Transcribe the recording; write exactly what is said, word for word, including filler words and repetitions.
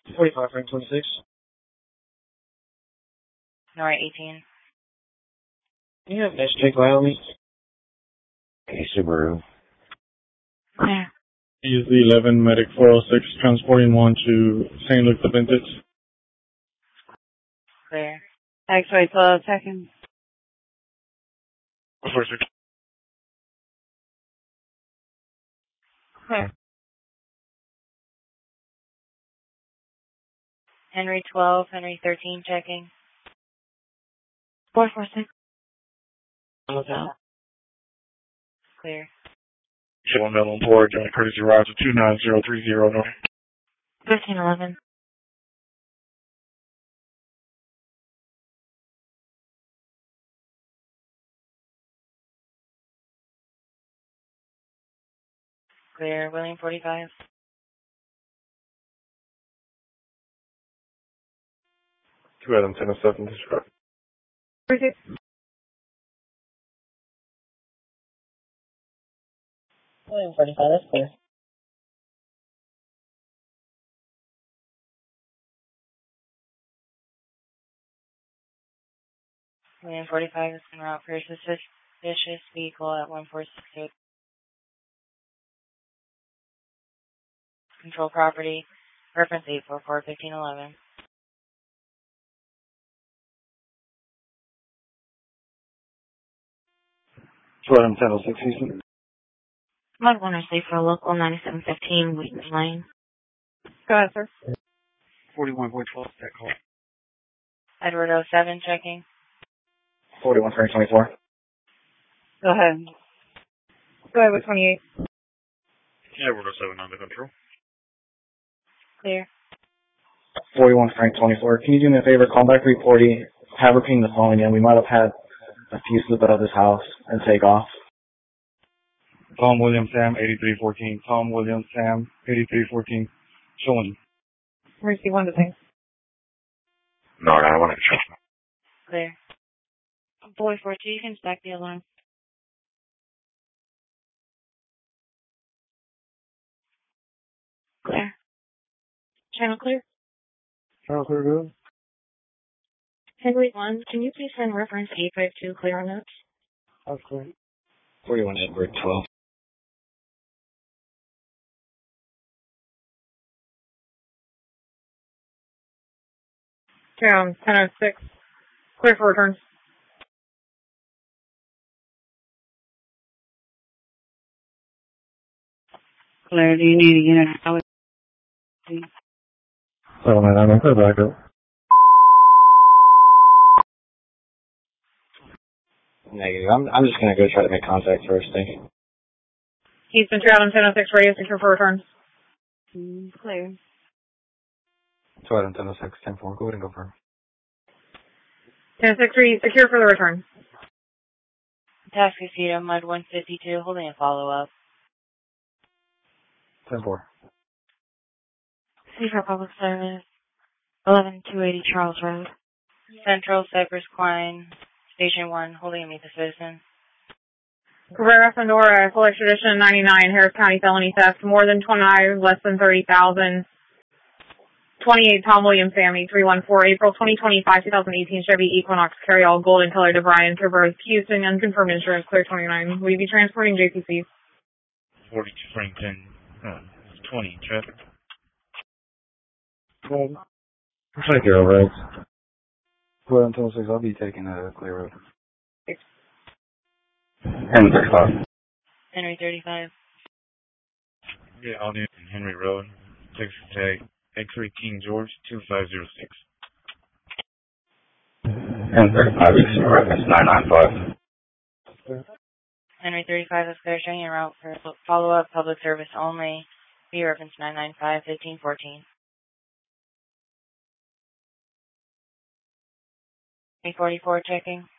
forty-five, Frank twenty-six. Nora eighteen. You have S J Wyoming. Okay, Subaru. Clear. Use the eleven Medic four oh six transporting one to Saint Luke the Vintage. Clear. X-ray twelve seconds. four six. Clear. Henry twelve, Henry thirteen checking. four four six. Clear. Chevron Mill on board, John Courtesy Roger two nine zero three zero. No. fifteen eleven. Clear. William forty-five. Two Adam ten oh seven, describe. Perfect. William forty-five, that's clear. William forty-five is en route for a suspicious vehicle at one four six eight. Control property. Reference eight four four, fifteen eleven. Two Adam ten oh six, Houston. Mod one, I say for a local ninety-seven fifteen, Wheaton Lane. Go ahead, sir. forty-one point twelve, that call. Edward oh seven checking. forty-one, Frank twenty-four. Go ahead. Go ahead with twenty-eight. Edward oh seven under control. Clear. forty-one, Frank twenty-four. Can you do me a favor? Call back reporting. Have her ping the phone again. We might have had a few slip out of this house and take off. Tom William Sam, eighty-three fourteen. Tom William Sam, eighty-three fourteen. Showing. Mercy one to things. No, I don't want to check. Clear. Boy four two, you can stack the alarm. Clear. Channel clear. Channel clear, good. Henry one, can you please send reference eight five two clear on notes? That's clear. forty-one, Edward twelve. Down ten oh six. Clear for returns. Clear, do you need a unit? How would Oh, man, I'm going to back up. Negative. I'm, I'm just going to go try to make contact first, thank you. Houston, two Adam ten oh six, radio secure for returns. Mm, clear. Two Adam ten oh six, ten four, go ahead and go for ten oh six, three, secure for the return. Task Casita, Mud one fifty-two, holding a follow-up. ten four. C for public service. eleven two eighty Charles Road. Central, Cypress Quine, Station one, holding a meet the citizen. Cabrera, Fendora, full extradition ninety-nine, Harris County felony theft, more than twenty-nine, less than thirty thousand. twenty-eight, Tom Williams, Sammy, three one four, April twenty twenty-five, twenty eighteen, Chevy Equinox, carry all golden color to Brian, Traverse, Houston, unconfirmed insurance, clear twenty-nine. Will you be transporting J P C? forty-two Franklin, uh, twenty, traffic. twelve. Looks like you're alright. twelve and twenty-six, I'll be taking a clear road. Henry thirty-five. Henry thirty-five. Yeah, I'll need Henry Road, Texas Tag, X three King George, two five zero six. Henry thirty-five, this is reference nine nine five. Henry thirty-five is clear, showing en route for follow-up, public service only. B reference nine nine five, fifteen fourteen. three forty-four checking.